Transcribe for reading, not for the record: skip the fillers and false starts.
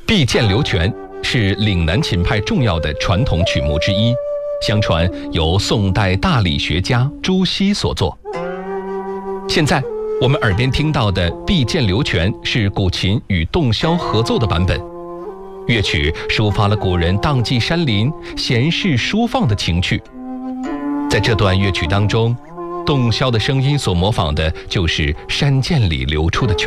毕涧流泉是岭南琴派重要的传统曲目之一，相传由宋代大理学家朱熹所作。现在我们耳边听到的毕涧流泉是古琴与洞箫合奏的版本，乐曲抒发了古人荡迹山林、闲适舒放的情趣。在这段乐曲当中，洞箫的声音所模仿的就是山涧里流出的泉